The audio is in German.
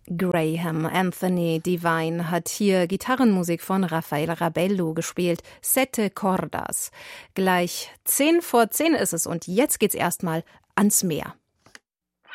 Graham Anthony Devine hat hier Gitarrenmusik von Rafael Rabello gespielt. Sette Cordas. Gleich 10 vor 10 ist es und jetzt geht's erstmal ans Meer.